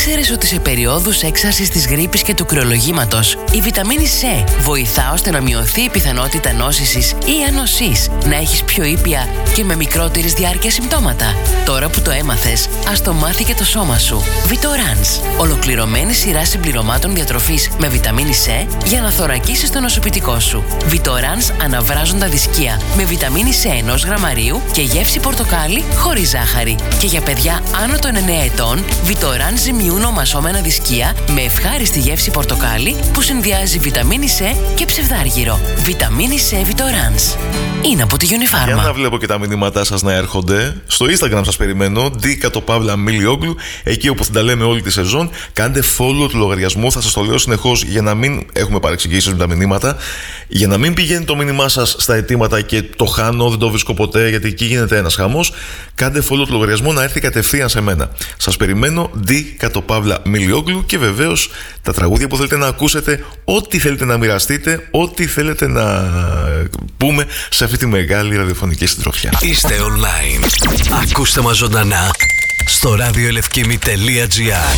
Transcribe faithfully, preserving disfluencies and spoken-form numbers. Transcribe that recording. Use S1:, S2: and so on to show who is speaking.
S1: Ήξερες ότι σε περιόδους έξαρσης της γρίπης και του κρυολογήματος η βιταμίνη C βοηθά ώστε να μειωθεί η πιθανότητα νόσησης ή ανοσής, να έχεις πιο ήπια και με μικρότερης διάρκεια συμπτώματα? Τώρα που το έμαθες, ας το μάθει και το σώμα σου. Vitorans, ολοκληρωμένη σειρά συμπληρωμάτων διατροφής με βιταμίνη C για να θωρακίσεις το νοσοποιητικό σου. Vitorans αναβράζοντα δισκία με βιταμίνη C ενός γραμμαρίου και γεύση πορτοκάλι χωρίς ζάχαρη. Και για παιδιά άνω των εννέα ετών, Vitorans ζυμιούν ομασώμενα δισκία με ευχάριστη γεύση πορτοκάλι που συνδυάζει βιταμίνη C και ψευδάργυρο. Βιταμίνη C Vitorans. Είναι από τη Unifarma.
S2: Για να βλέπω και τα μηνύματά σας να έρχονται. Στο Instagram σας περιμένω, ντι κάτω παύλα Μιλιόγλου, εκεί όπου θα τα λέμε όλη τη σεζόν. Κάντε follow του λογαριασμού, θα σας το λέω συνεχώς για να μην έχουμε παρεξηγήσεις με τα μηνύματα. Για να μην πηγαίνει το μήνυμά σας στα αιτήματα και το χάνω, δεν το βρίσκω ποτέ, γιατί εκεί γίνεται ένας χαμός. Κάντε follow του λογαριασμού να έρθει κατευθείαν σε μένα. Σας περιμένω, ντι κάτω παύλα Μιλιόγλου, και βεβαίως τα τραγούδια που θέλετε να ακούσετε, ό,τι θέλετε να μοιραστείτε, ό,τι θέλετε να πούμε σε αυτή τη μεγάλη ραδιοφωνική συντροφιά.
S3: Είστε online. Ακούστε μας ζωντανά στο ραδιοελευκήμη τελεία τζι άρ.